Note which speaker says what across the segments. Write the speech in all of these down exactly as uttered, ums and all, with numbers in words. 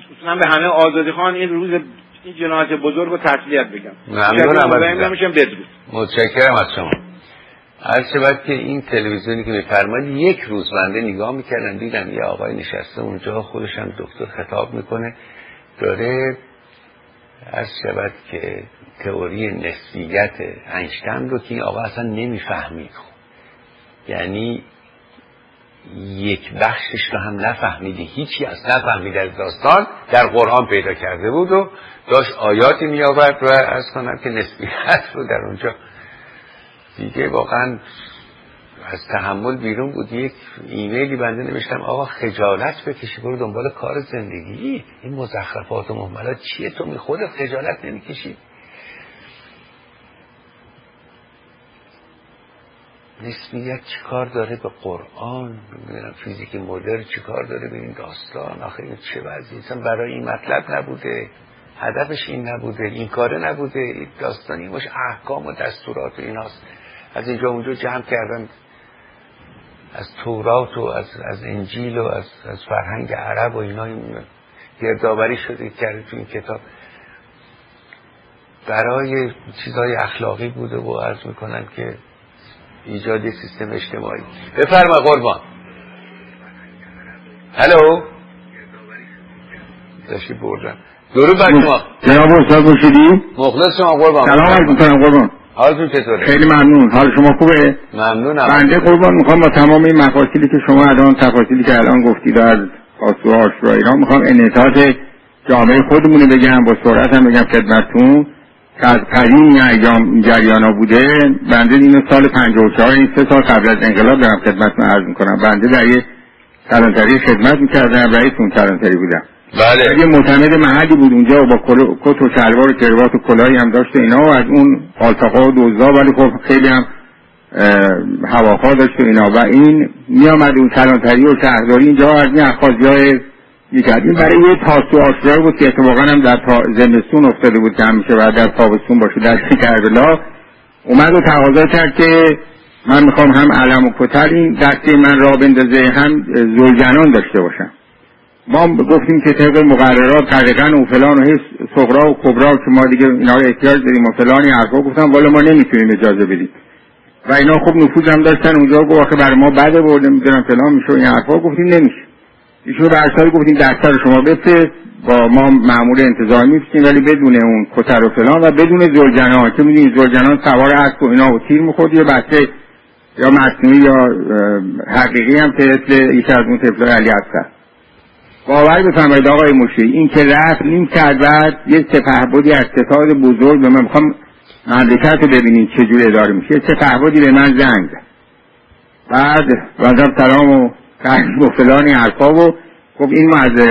Speaker 1: اصلا به همه آزادی خان این روز این جنایت بزرگ رو تسلیت بگم.
Speaker 2: ممنونم
Speaker 1: میشم بدرود.
Speaker 2: متشکرم از شما. هر شود که این تلویزیونی که میفرمایید یک روز بنده نگاه میکردم دیدم یه آقای نشسته اونجا خودش هم دکتر خطاب میکنه داره هر شود که تئوری نسبیت اینشتین رو که این آقا اصلا نمیفهمید، یعنی یک بخشش رو هم نفهمیده، هیچی از نفهمیده از داستان در قرآن پیدا کرده بود و داشت آیاتی می آورد و از کنم که نسبیت رو در اونجا دیگه واقعا از تحمل بیرون بود. یک ایمیلی بنده نوشتم آقا خجالت بکشی برو دنبال کار زندگی، این مزخرفات و مهملات چیه؟ تو می خودت خجالت نمیکشی؟ نسبیت چی کار داره به قرآن؟ نمیدونم فیزیک مدرن چی کار داره به این داستان؟ آخه این چه وضعی؟ اصلا برای این مطلب نبوده، هدفش این نبوده، این کاره نبوده، این داستانی باشه احکام و دستورات و ایناست. از اینجا اونجا جمع کردن از تورات و از, از انجیل و از, از فرهنگ عرب و اینا گردآوری شده کرده تو این کتاب برای چیزهای اخلاقی بوده و عرض میکنن که ایجاد سیستم اجتماعی. بفرما قربان. هلو داشتی بردم درود بر شما
Speaker 3: جناب استاد مرشدی.
Speaker 2: مخلص شما قربان.
Speaker 3: سلام عرض میکنم قربان.
Speaker 2: حالتون چطوره؟
Speaker 3: خیلی ممنون. حال شما خوبه؟
Speaker 2: ممنونم.
Speaker 3: بنده قربان میخوام با تمام این مفاصلی که شما الان تفاصیلی که الان گفتید از آسو آشورا ایران میخوام انعطاف جامعه خودمون بگم، با سرعت هم بگم خدمتتون که از قدیم این ایام جریانا بوده. بنده اینو سال پنجاه و چهار این سه سال قبل از انقلاب دارم خدمتتون عرض میکنم. بنده در یه کلانتری خدمت میکردم، رئیس اون کلانتری بودم.
Speaker 2: بله.
Speaker 3: یه معتمد محلی بود اونجا و با کت و شلوار و کراوات و کلاهی هم داشت اینا و از اون قالتاقا و دزدا، ولی خب خیلی هم هواخواه داشت و اینا و این میامد اون کلانتری و شهرداری اینجا از این اخاذیای میکرد. این برای یه تاسو آشورا بود که اتفاقا هم در زمستون افتاده بود که همیشه بعد در تابستون باشه در کربلا. اومد و تقاضا کرد که من میخوام هم علم و کتر این دسته من را بندازه هم زوجنان داشته باشم. ما گفتیم که طبق مقررات قرقن و فلان و هیچ صغرا و کبرا که ما دیگه اینا رو احتیاج داریم و فلانی حرفا. گفتم والا ما نمیتونیم اجازه بدیم و اینا خوب نفوذ هم داشتن اونجا. گفت آخه برای ما بده برده میدونم فلان میشه این حرفا. گفتیم نمیشه. ایشون به ارشاد گفتیم دفتر شما بفرست با ما مأمور انتظامی میفرستیم ولی بدون اون کتر و فلان و بدون زوجنان که میدونید زوجنان سوار اسب و اینا و تیر میخورد یا بچه یا مصنوعی یا حقیقی هم طفل یکی از اون طفلای علی اصغر. باور بفرمایید آقای مرشدی این که رفت نیم ساعت بعد یه سپهبدی از ستاد بزرگ به من میخوام مملکت رو ببینید چجور اداره میشه. سپهبدی به من زنگ زد بعد وزم سلام و قرم و فلانی حرفا و خب این ما از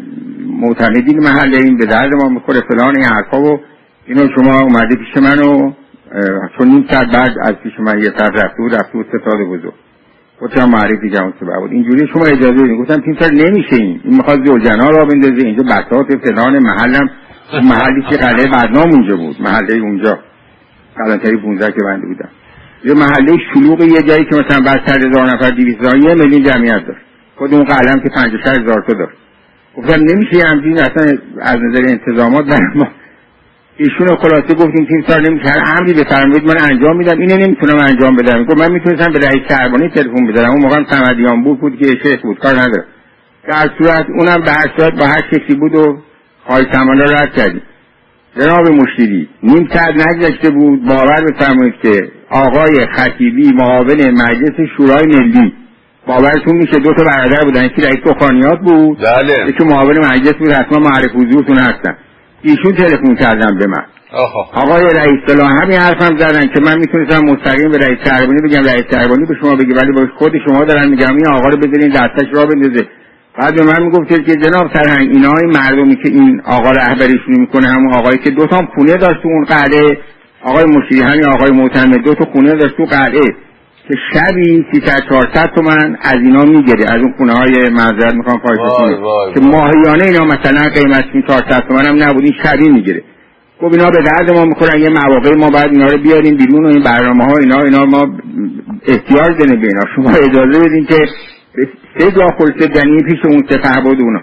Speaker 3: معتمدین محله این به درد ما میخوره فلانی حرفا و اینو شما اومده پیش من و چون نیم ساعت بعد از پیش من یه طرف رفته و رفته و ستاد بزرگ گفتم معرفی جوان سبب بود اینجوری شما اجازه بدین. گفتم تیمسار نمیشه این این میخواد زوجنا را بندازه اینجا بساط فلان محلم محلی که قلعه بدنام اونجا بود محله اونجا کلانتری پونزده که بنده بودم یه محله شلوغ یه جایی که مثلا بعد صد هزار نفر دویست هزار یه میلیون جمعیت داشت. خود اون قلعه که پنجاه و شش هزار تا داشت. گفتم نمیشه همچین اصلا از نظر انتظامات برای ما. ایشون خلاصه گفتیم تیم سال نمیشه هر امری بفرمایید من انجام میدم. اینو نمیتونم انجام بدم. گفت من میتونستم به رئیس شهربانی تلفن بزنم. اون موقع صمدیان بود بود که شیخ بود کار نداره. در صورت اونم به هر صورت با هر شکلی بود و خواهی سمالا رد کردیم. جناب مرشدی نیم ساعت نگذشته بود باور بفرمایید که آقای خطیبی معاون مجلس شورای ملی باورتون میشه دو تا برادر بودن یکی رئیس دخانیات بود
Speaker 2: بله
Speaker 3: یکی معاون مجلس بود حتما معرف حضورتون هستن. ایشون تلفن کردن به من
Speaker 2: آخه.
Speaker 3: آقای رئیس فلان همین حرفم زدن که من میتونستم مستقیم به رئیس شهربانی بگم رئیس شهربانی به شما بگی ولی با خود شما دارن میگم این آقا رو بذارین دستش را بندازه. بعد به من میگفت که جناب سرهنگ اینا این مردمی که این آقا رهبریشون میکنه همون آقایی که دو تا خونه داشت تو اون قلعه آقای مرشدی همین آقای معتمد دو تا خونه داشت تو قلعه که شبی سیصد چهارصد تومن از اینا میگیره از اون خونه های معذرت میخوام خواهش که ماهیانه اینا مثلا قیمتشون چهارصد تومن هم نبود این شبی میگیره. خب اینا به درد ما میخورن یه مواقعی ما بعد اینا رو بیاریم بیرون و این برنامه ها اینا اینا ما احتیاج داریم به اینا. شما اجازه بدین که سه جا خلصه دنی پیش اون سپهبد اونا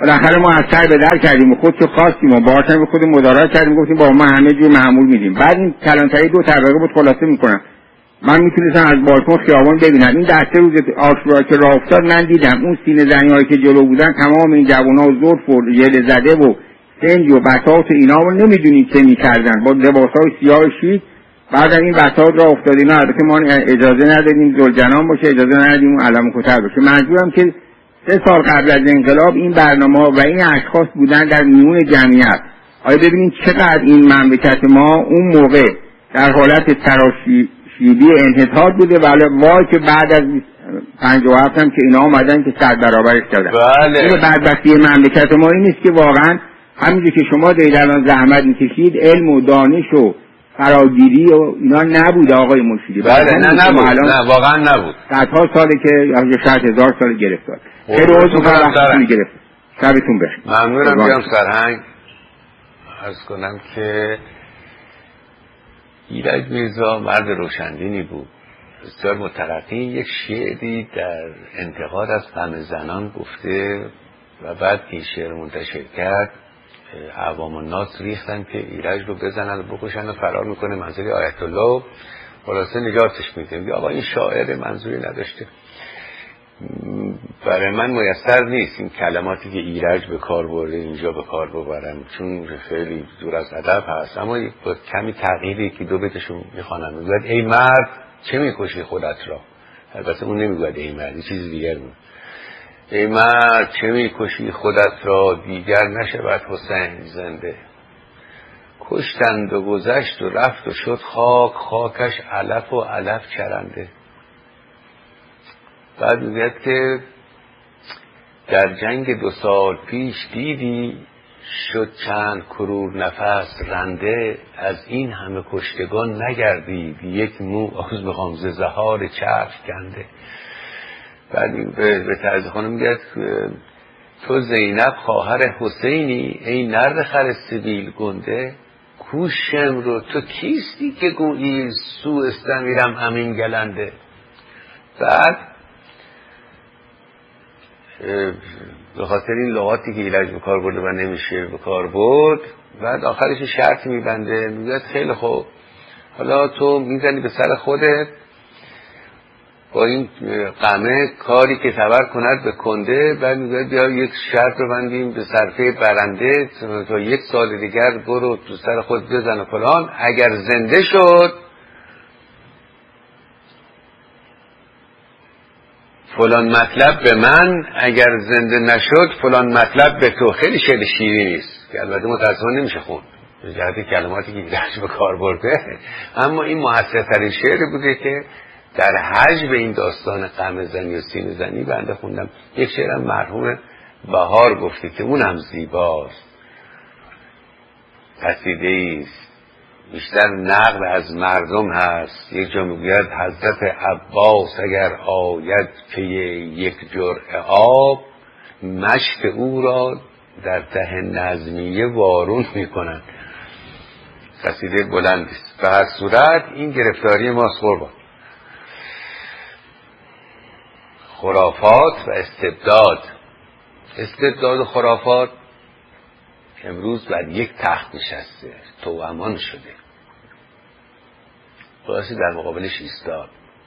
Speaker 3: بالاخره ما از سر به در کردیم و خودشو خواستیم و باهاش هم خود مدارا کردیم، گفتیم با ما همه جور معمول میدیم. بعد این کلانتری دو طبقه بود. خلاصه میکنم من میتونستم از بالکن خیابان ببینم این دسته روز آشورا که راه افتاد من دیدم اون سینه زنی‌هایی که جلو بودن تمام این جوونا زلف و ژله زده و سنج و بساط و اینا رو نمیدونید چه میکردن با لباسای سیاه شیک. بعد این بساط را افتاد اینا، البته ما اجازه ندادیم ذوالجنان باشه، اجازه ندادیم اون علم کتر باشه. منظورم که سه سال قبل از انقلاب این برنامه و این اشخاص بودن در میون جمعیت. آیا ببینید چقدر این مملکت ما اون موقع در حالت تراشیدی انحطاط بوده، ولی وای که بعد از پنجاه و هفت هم که اینا آمدن که صد برابرش کردن.
Speaker 2: بله.
Speaker 3: این بدبختی مملکت ما این نیست که واقعا همینجور که شما دارید الان زحمت میکشید علم و دانش و فراگیری و اینا نبود آقای مشیری.
Speaker 2: بله نه نبود، نه واقعا نبود.
Speaker 3: صدها ساله که یا شاید هزار سال گرفتار. خیلی روز میکنم گرفت. شبتون بخیر.
Speaker 2: ممنونم بیام سرهنگ. عرض کنم که ایرج میرزا مرد روشندینی بود، بسیار مترقی. یک شعری در انتقاد از غم زنان گفته و بعد این شعر منتشر کرد. عوام الناس ریختن که ایرج رو بزنن و بکشن و فرار میکنه منزل آیت الله، خلاصه نجاتش میده. میگه آقا این شاعر منظوری نداشته. برای من میسر نیست این کلماتی که ایرج به کار برده اینجا به کار ببرم، چون خیلی دور از ادب هست، اما با کمی تغییری که دو بیتشون میخوانم. میگوید ای مرد چه میکشی خودت را. البته اون نمیگوید ای مرد، چیز دیگر میگه. ای مرد چه میکشی خودت را، دیگر نشود حسین زنده. کشتند و گذشت و رفت و شد خاک، خاکش علف و علف چرنده. بعد میگوید که در جنگ دو سال پیش دیدی شد چند کرور نفس رنده. از این همه کشتگان نگردید یک مو از میخوام ز زهار چرخ کنده. بعد به تعزیه خانم میگه تو زینب خواهر حسینی ای نرد خر سبیل گنده. کوشم رو تو کیستی که گویی سو استمیرم همین گلنده. بعد به خاطر این لغاتی که ایرج به کار برده و نمیشه به کار برد، بعد آخرش شرط میبنده، میگه خیلی خوب حالا تو میزنی به سر خودت با این قمه کاری که تبر کند به کنده. بعد میگه بیا یک شرط رو بندیم به صرفه برنده تا یک سال دیگر برو تو سر خود بزن و فلان. اگر زنده شد فلان مطلب به من، اگر زنده نشد فلان مطلب به تو. خیلی شعر شیرینی است که البته متأسفانه نمیشه خوند به جهت کلماتی که ایرج به کار برده، اما این موثرترین شعری بوده که در حجم این داستان غم زنی و سینه زنی بنده خوندم. یک شعرم مرحوم بهار گفته که اونم زیباست. قصیده است بیشتر نقل از مردم هست. یک جا میگوید حضرت عباس اگر آید پی یک جرعه آب، مشت او را در ته نظمیه وارون میکنند. قصیده بلند است. به هر صورت این گرفتاری ماست قربان. خرافات و استبداد. استبداد و خرافات امروز بر یک تخت نشسته، توامان شده، باعثی در مقابلش ایستاد،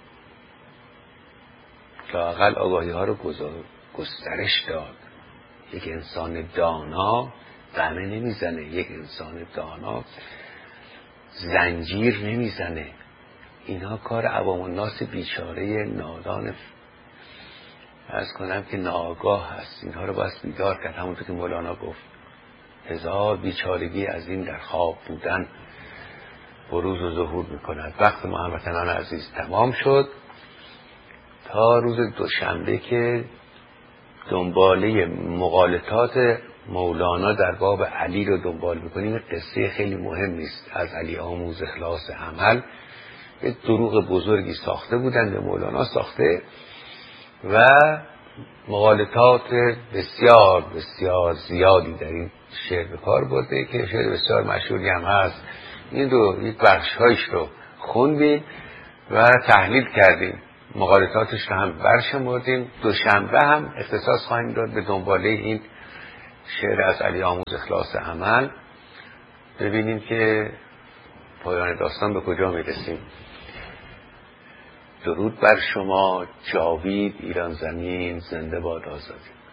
Speaker 2: لااقل آگاهی ها رو گسترش داد. یک انسان دانا غمه نمیزنه، یک انسان دانا زنجیر نمیزنه. اینها کار عوام الناس بیچاره نادان از کنم که ناآگاه هست. اینها رو باید بیدار کرد. همونطور که مولانا گفت هزار بیچارگی از این در خواب بودن بروز و ظهور میکند. وقت ما هموطنان عزیز تمام شد. تا روز دوشنبه که دنباله مغالطات مولانا در باب علی رو دنبال میکنیم. قصه خیلی مهم است از علی آموز اخلاص عمل. یک دروغ بزرگی ساخته بودند به مولانا ساخته و مغالطات بسیار بسیار زیادی در این شعر به کار برده که شعر بسیار مشهوری هم هست. این رو یک بخش‌هایش رو خوندیم و تحلیل کردیم، مغالطاتش رو هم برشمردیم. دوشنبه هم اختصاص خواهیم داد به دنباله این شعر از علی آموز اخلاص عمل، ببینیم که پایان داستان به کجا میرسیم. درود بر شما، جاوید ایران زمین، زنده باد آزادی.